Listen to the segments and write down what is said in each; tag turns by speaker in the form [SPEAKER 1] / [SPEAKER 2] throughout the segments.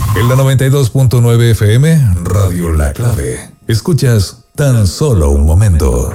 [SPEAKER 1] En la 92.9 FM, Radio La Clave. Escuchas Tan Solo un Momento.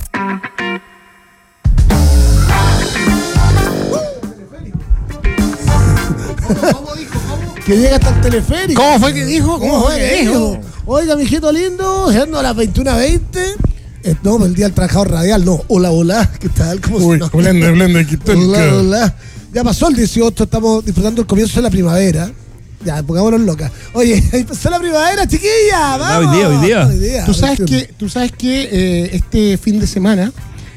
[SPEAKER 2] Que llega hasta el teleférico.
[SPEAKER 3] ¿Cómo fue que dijo? ¿Cómo fue que dijo?
[SPEAKER 2] Oiga, mijito lindo, llegando a las 21:20. No, el día del trabajador radial, no. Hola, hola, ¿qué tal? ¿Cómo
[SPEAKER 3] Uy,
[SPEAKER 2] se llama?
[SPEAKER 3] blende, aquí está el
[SPEAKER 2] Hola, hola. Ya pasó el 18, estamos disfrutando el comienzo de la primavera. Ya, pongámonos locas. Oye, ahí pasó la primavera, chiquilla. Vamos.
[SPEAKER 4] Hoy día.
[SPEAKER 3] Tú sabes que este fin de semana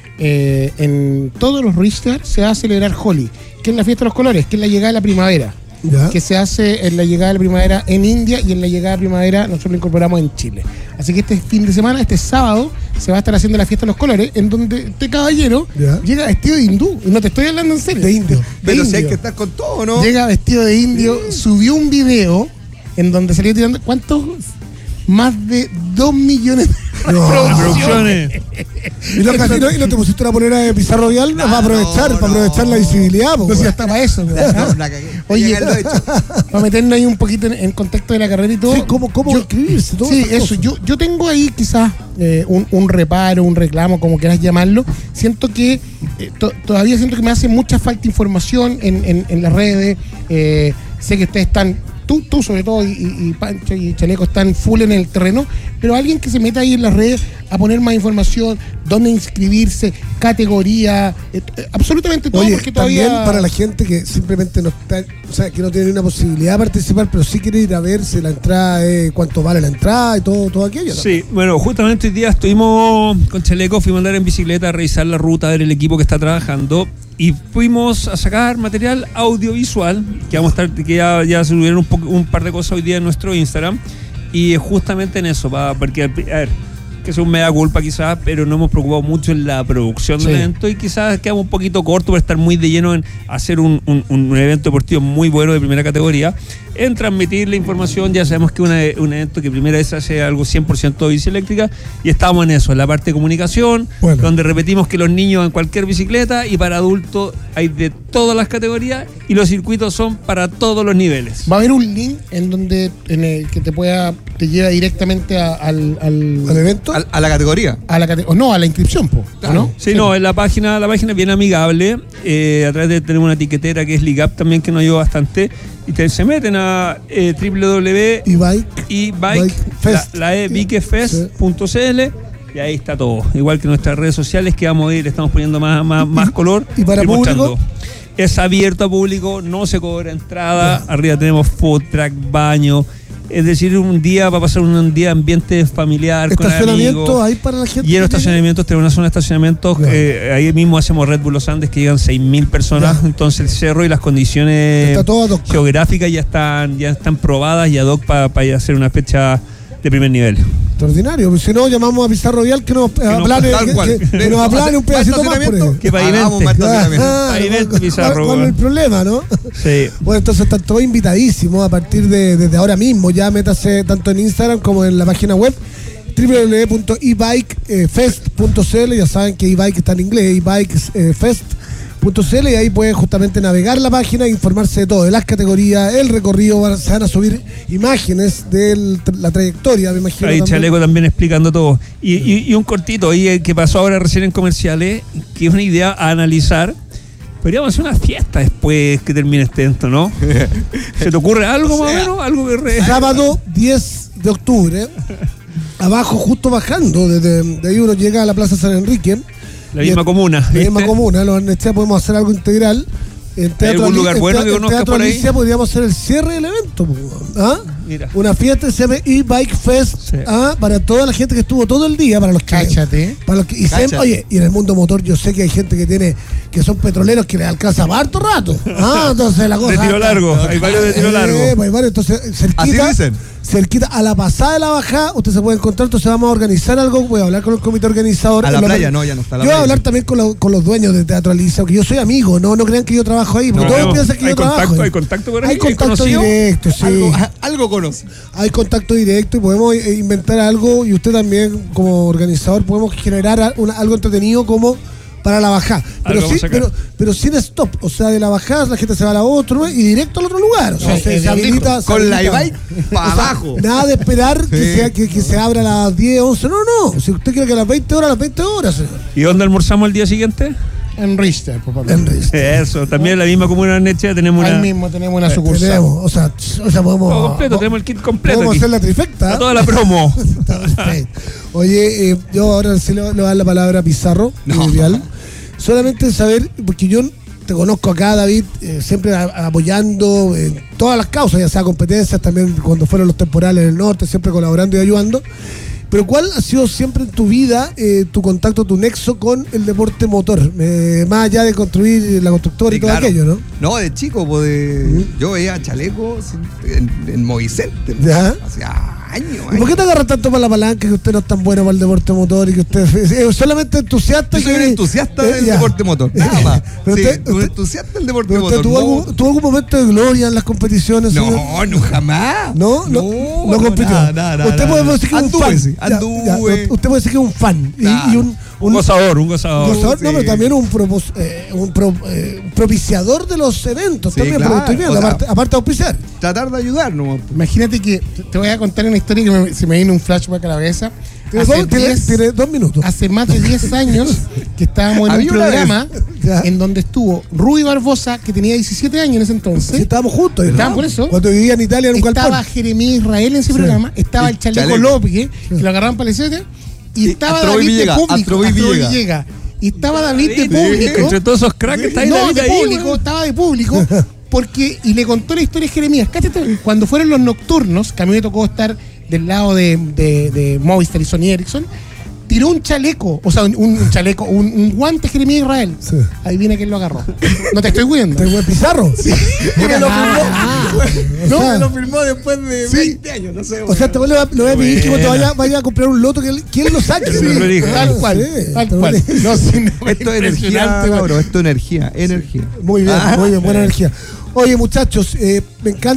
[SPEAKER 3] en todos los Richter se va a celebrar Holi, que es la fiesta de los colores, que es la llegada de la primavera.
[SPEAKER 2] ¿Ya?
[SPEAKER 3] Que se hace en la llegada de la primavera en India y en la llegada de la primavera nosotros lo incorporamos en Chile. Así que este fin de semana, este sábado, se va a estar haciendo la fiesta de los colores, en donde este caballero
[SPEAKER 2] ¿Ya?
[SPEAKER 3] llega vestido de hindú. Y no te estoy hablando en serio.
[SPEAKER 2] De indio.
[SPEAKER 5] Pero
[SPEAKER 3] De
[SPEAKER 5] si hay
[SPEAKER 3] indio.
[SPEAKER 5] que estar con todo, ¿no?
[SPEAKER 3] Llega vestido de indio, subió un video en donde salió tirando, ¿cuántos? Más de 2 millones de
[SPEAKER 4] Producciones.
[SPEAKER 2] Y no te pusiste una polera de Pizarro Vial para aprovechar la visibilidad.
[SPEAKER 3] No, si ya está para eso.
[SPEAKER 5] No, la cagué.
[SPEAKER 3] Oye,
[SPEAKER 5] Llega el lo hecho.
[SPEAKER 3] para meternos ahí un poquito en contexto de la carrera y todo.
[SPEAKER 2] Sí, ¿cómo inscribirse? Todo
[SPEAKER 3] Sí, eso. Yo tengo ahí quizás un reparo, un reclamo, como quieras llamarlo. Siento que todavía siento que me hace mucha falta información en las redes. Sé que ustedes están, tú sobre todo, y Pancho y Chaleco están full en el terreno, pero alguien que se meta ahí en las redes a poner más información, dónde inscribirse, categoría, absolutamente todo.
[SPEAKER 2] Oye,
[SPEAKER 3] porque todavía
[SPEAKER 2] también para la gente que simplemente no está, o sea, que no tiene una posibilidad de participar, pero sí quiere ir a ver si la entrada cuánto vale la entrada y todo aquello, ¿no?
[SPEAKER 4] Sí, bueno, justamente hoy día estuvimos con Chaleco, fuimos a andar en bicicleta a revisar la ruta, a ver el equipo que está trabajando y fuimos a sacar material audiovisual que vamos a estar, que ya subieron un par de cosas hoy día en nuestro Instagram y justamente en eso, porque a ver, que es un mea culpa quizás, pero no hemos preocupado mucho en la producción del evento y quizás quedamos un poquito corto por estar muy de lleno en hacer un evento deportivo muy bueno de primera categoría, en transmitir la información. Ya sabemos que un evento que primera vez hace algo 100% bici eléctrica y estamos en eso, en la parte de comunicación, donde repetimos que los niños en cualquier bicicleta y para adultos hay de todas las categorías y los circuitos son para todos los niveles.
[SPEAKER 3] va a haber un link en el que te lleva directamente al
[SPEAKER 2] evento.
[SPEAKER 5] A la categoría.
[SPEAKER 3] a la inscripción, ¿no?
[SPEAKER 4] Sí, no, en la página es bien amigable. Atrás tenemos una etiquetera que es Ligap también, que nos ayuda bastante. Y se meten a www.ebikefest.cl y ahí está todo. Igual que nuestras redes sociales, que vamos a ir, le estamos poniendo más color.
[SPEAKER 2] ¿Y para público?
[SPEAKER 4] Es abierto a público, no se cobra entrada. Arriba tenemos food truck, baño. Es decir, un día va a pasar un día de ambiente familiar con amigos.
[SPEAKER 2] Ahí para la gente.
[SPEAKER 4] Y en los estacionamientos, tenemos una zona de estacionamientos. Ahí mismo hacemos Red Bull Los Andes, que llegan 6.000 personas. Ya. Entonces el cerro y las condiciones geográficas ya están probadas y ad hoc para hacer una fecha de primer nivel.
[SPEAKER 2] Extraordinario, si no llamamos a Pizarro Vial que nos aplane un pedacito más por eso.
[SPEAKER 4] Que pavimente Pizarro.
[SPEAKER 2] ¿Cuál es el problema, no?
[SPEAKER 4] Sí.
[SPEAKER 2] Bueno, entonces están todos invitadísimos a partir desde ahora mismo. Ya métase tanto en Instagram como en la página web www.ebikefest.cl. Ya saben que ebike está en inglés, ebikefest.cl, y ahí pueden justamente navegar la página e informarse de todo, de las categorías, el recorrido. Se van a subir imágenes de la trayectoria, me imagino.
[SPEAKER 4] Ahí Chaleco también explicando todo. Y un cortito ahí que pasó ahora recién en comerciales, que es una idea a analizar. Podríamos hacer una fiesta después que termine este evento, ¿no? ¿Se te ocurre algo más o menos? Algo que
[SPEAKER 2] sábado 10 de octubre, abajo, justo bajando, de ahí uno llega a la Plaza San Enrique.
[SPEAKER 4] La misma comuna.
[SPEAKER 2] La misma comuna, los Arnestea podemos hacer algo integral. En Teatro
[SPEAKER 4] ¿algún lugar bueno que conozcas por ahí?
[SPEAKER 2] Alicia podríamos hacer el cierre del evento. ¿Ah?
[SPEAKER 4] Mira.
[SPEAKER 2] Una fiesta que se llama E-Bike Fest,
[SPEAKER 4] sí.
[SPEAKER 2] Para toda la gente que estuvo todo el día, para los que...
[SPEAKER 3] Cáchate.
[SPEAKER 2] Para los que, oye, y en el mundo motor yo sé que hay gente que son petroleros que les alcanza para harto rato. Entonces la cosa...
[SPEAKER 4] De tiro largo, hay varios de tiro largo.
[SPEAKER 2] Hay varios, entonces cerquita a la pasada de la bajada, usted se puede encontrar, entonces vamos a organizar algo, voy a hablar con el comité organizador.
[SPEAKER 5] A la playa, no, ya no está la
[SPEAKER 2] playa. Yo voy a hablar
[SPEAKER 5] sí.
[SPEAKER 2] también con los dueños de Teatro Alicia, porque yo soy amigo, no crean que yo trabajo ahí, porque todos piensan que yo trabajo.
[SPEAKER 4] ¿Hay contacto por ahí?
[SPEAKER 2] Hay contacto directo, sí.
[SPEAKER 5] Algo conoce.
[SPEAKER 2] Hay contacto directo y podemos inventar algo, y usted también como organizador podemos generar algo entretenido como para la bajada. Pero,
[SPEAKER 4] Algo
[SPEAKER 2] sí,
[SPEAKER 4] vamos a sacar.
[SPEAKER 2] pero sin stop. O sea, de la bajada la gente se va a la otra y directo al otro lugar. O sea,
[SPEAKER 3] No,
[SPEAKER 2] se habilita. se
[SPEAKER 5] Con la
[SPEAKER 2] habilita.
[SPEAKER 5] e-bike para abajo.
[SPEAKER 2] Nada de esperar
[SPEAKER 5] Sí.
[SPEAKER 2] que se abra a las 10, 11. No. Si usted quiere que a las 20 horas, a las 20 horas, señor.
[SPEAKER 4] ¿Y dónde almorzamos el día siguiente?
[SPEAKER 3] En Richter, por favor.
[SPEAKER 2] En Richter.
[SPEAKER 4] Eso, también en la misma comuna de Barnechea tenemos
[SPEAKER 3] Ahí
[SPEAKER 4] una.
[SPEAKER 3] mismo tenemos una sucursal.
[SPEAKER 2] Tenemos, o sea, podemos.
[SPEAKER 4] Todo completo, tenemos el kit completo.
[SPEAKER 2] Podemos
[SPEAKER 4] Aquí.
[SPEAKER 2] hacer la trifecta.
[SPEAKER 4] Está toda la promo.
[SPEAKER 2] Está perfecto. Oye, yo ahora sí le voy a dar la palabra a Pizarro, Vial. Solamente saber, porque yo te conozco acá, David, siempre apoyando en todas las causas, ya sea competencias, también cuando fueron los temporales en el norte, siempre colaborando y ayudando. Pero ¿cuál ha sido siempre en tu vida tu contacto, tu nexo con el deporte motor? Más allá de construir la constructora y
[SPEAKER 5] Sí,
[SPEAKER 2] todo
[SPEAKER 5] claro.
[SPEAKER 2] aquello, ¿no?
[SPEAKER 5] No, de chico, pues yo veía chalecos en Movicenter.
[SPEAKER 2] Ya.
[SPEAKER 5] Hacía años.
[SPEAKER 2] ¿Y por qué te agarras tanto para la palanca que usted no es tan bueno para el deporte motor y que usted es solamente entusiasta?
[SPEAKER 5] Yo soy un entusiasta del
[SPEAKER 2] ya.
[SPEAKER 5] deporte motor, nada más.
[SPEAKER 2] Pero
[SPEAKER 5] Sí,
[SPEAKER 2] usted-
[SPEAKER 5] un
[SPEAKER 2] usted-
[SPEAKER 5] entusiasta del deporte
[SPEAKER 2] ¿Pero usted
[SPEAKER 5] motor.
[SPEAKER 2] tuvo algún momento de gloria en las competiciones? señor?
[SPEAKER 5] No, jamás.
[SPEAKER 2] No compitió.
[SPEAKER 5] Nada,
[SPEAKER 2] Usted puede decir que es un
[SPEAKER 5] Anduve,
[SPEAKER 2] fan.
[SPEAKER 5] sí,
[SPEAKER 2] Ya,
[SPEAKER 5] anduve.
[SPEAKER 2] usted puede decir que es un fan.
[SPEAKER 5] Claro.
[SPEAKER 2] Y un
[SPEAKER 4] Un gozador.
[SPEAKER 2] gozador,
[SPEAKER 5] sí.
[SPEAKER 2] no, pero también un propiciador de los eventos.
[SPEAKER 5] Sí,
[SPEAKER 2] también,
[SPEAKER 5] claro,
[SPEAKER 2] pero estoy viendo,
[SPEAKER 5] o sea,
[SPEAKER 2] aparte de auspiciar.
[SPEAKER 5] Tratar de ayudar, ¿no?
[SPEAKER 3] Imagínate que te voy a contar una historia que se me viene un flashback a la cabeza.
[SPEAKER 2] Tiene 2 minutos.
[SPEAKER 3] Hace más de 10 años que estábamos en
[SPEAKER 5] Había
[SPEAKER 3] un
[SPEAKER 5] una
[SPEAKER 3] programa
[SPEAKER 2] Ya.
[SPEAKER 3] en donde estuvo Rui Barbosa, que tenía 17 años en ese entonces.
[SPEAKER 2] Sí, estábamos juntos.
[SPEAKER 3] Estábamos por eso.
[SPEAKER 2] Cuando vivía en Italia en un
[SPEAKER 3] Estaba
[SPEAKER 2] galpón.
[SPEAKER 3] Jeremías Israel en ese
[SPEAKER 2] Sí.
[SPEAKER 3] programa, estaba el Chaleco,
[SPEAKER 5] Chaleco.
[SPEAKER 3] López, que lo agarraban para el set, y estaba
[SPEAKER 5] Astroboy
[SPEAKER 3] David de
[SPEAKER 5] Villegas,
[SPEAKER 3] público.
[SPEAKER 5] Astroboy
[SPEAKER 3] Astroboy
[SPEAKER 5] Villegas.
[SPEAKER 3] Villegas. Y estaba David de
[SPEAKER 4] Sí,
[SPEAKER 3] público.
[SPEAKER 4] entre todos esos cracks está ahí
[SPEAKER 3] No,
[SPEAKER 4] David
[SPEAKER 3] de
[SPEAKER 4] ahí,
[SPEAKER 3] público,
[SPEAKER 4] weón.
[SPEAKER 3] estaba de público. Y le contó la historia a Jeremías. Cáchate, cuando fueron los nocturnos, que a mí me tocó estar del lado de Movistar y Sony Ericsson, tiró un chaleco, o sea, un chaleco, un guante Jeremías Israel.
[SPEAKER 2] Sí.
[SPEAKER 3] Ahí viene quién lo agarró. No te estoy viendo.
[SPEAKER 2] ¿Te buen Pizarro? Sí.
[SPEAKER 5] Me lo
[SPEAKER 2] No,
[SPEAKER 5] me lo firmó después de
[SPEAKER 2] Sí.
[SPEAKER 5] 20 años, no sé.
[SPEAKER 2] O sea, te voy a pedir que cuando vaya a comprar un loto, que él lo saque.
[SPEAKER 4] Sí, lo elijo.
[SPEAKER 3] Tal cual,
[SPEAKER 2] Sí,
[SPEAKER 3] tal
[SPEAKER 2] te
[SPEAKER 3] cual.
[SPEAKER 2] voy a-
[SPEAKER 3] No, sí, no,
[SPEAKER 5] Esto es energía,
[SPEAKER 3] impresionante, güey.
[SPEAKER 5] bro. Esto es energía.
[SPEAKER 2] Muy bien, buena energía. Oye, muchachos, me encanta.